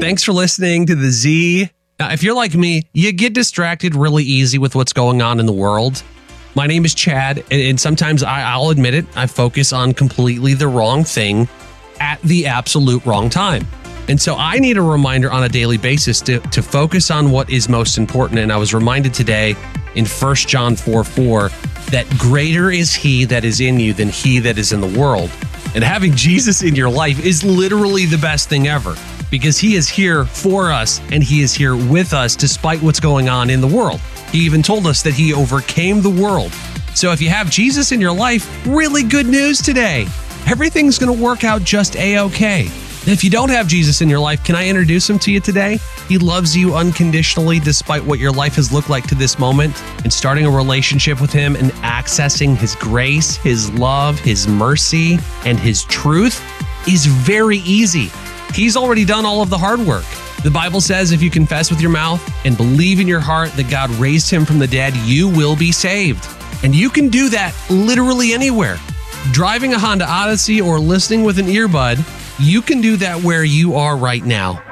Thanks for listening to the Z. Now, if you're like me, you get distracted really easy with what's going on in the world. My name is Chad, and sometimes I'll admit it, I focus on completely the wrong thing at the absolute wrong time. And so I need a reminder on a daily basis to focus on what is most important. And I was reminded today in 1 John 4:4 that greater is he that is in you than he that is in the world. And having Jesus in your life is literally the best thing ever, because he is here for us and he is here with us despite what's going on in the world. He even told us that he overcame the world. So if you have Jesus in your life, really good news today. Everything's going to work out just A-okay. If you don't have Jesus in your life, can I introduce him to you today? He loves you unconditionally despite what your life has looked like to this moment. And starting a relationship with him and accessing his grace, his love, his mercy, and his truth is very easy. He's already done all of the hard work. The Bible says if you confess with your mouth and believe in your heart that God raised him from the dead, you will be saved. And you can do that literally anywhere. Driving a Honda Odyssey or listening with an earbud, you can do that where you are right now.